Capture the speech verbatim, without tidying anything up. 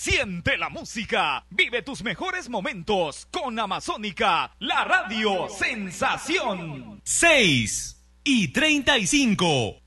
Siente la música, vive tus mejores momentos con Amazónica, la radio sensación. seis y treinta y cinco.